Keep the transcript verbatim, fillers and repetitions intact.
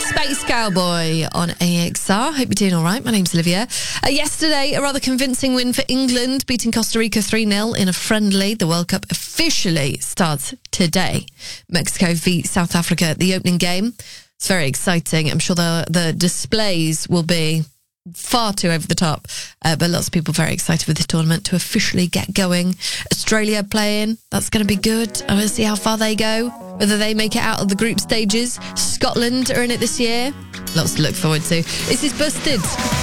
Space Cowboy on A X R. Hope you're doing all right. My name's Olivia. Uh, yesterday, a rather convincing win for England, beating Costa Rica three nil in a friendly. The World Cup officially starts today. Mexico v South Africa at the opening game. It's very exciting. I'm sure the, the displays will be far too over the top, uh, but lots of people very excited for this tournament to officially get going. Australia playing, that's going to be good. I want to see how far they go, whether they make it out of the group stages. Scotland are in it this year. Lots to look forward to. This is Busted.